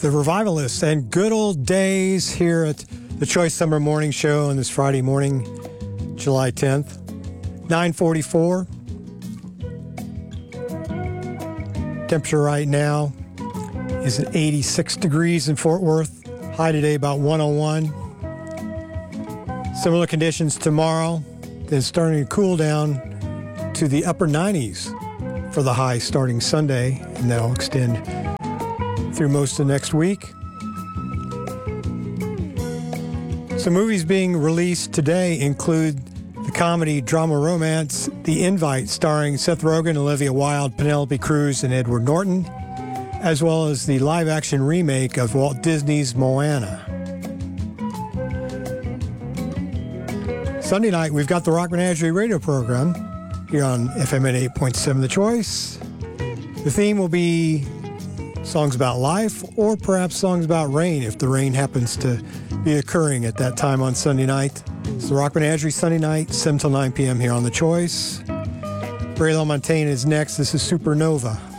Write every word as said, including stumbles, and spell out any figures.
the Revivalists and Good Old Days here at the Choice Summer Morning Show on this Friday morning, July tenth, nine forty-four. Temperature right now is at eighty-six degrees in Fort Worth. High today about one oh one. Similar conditions tomorrow. Then starting to cool down to the upper nineties for the high starting Sunday, and that'll extend through most of next week. Some movies being released today include the comedy drama romance The Invite, starring Seth Rogen, Olivia Wilde, Penelope Cruz, and Edward Norton, as well as the live-action remake of Walt Disney's Moana. Sunday night, we've got the Rock Menagerie radio program here on F M eighty-eight point seven The Choice. The theme will be songs about life, or perhaps songs about rain if the rain happens to be occurring at that time on Sunday night. It's the Rock Menagerie Sunday night, seven till nine p.m. here on The Choice. Ray LaMontagne is next. This is Supernova.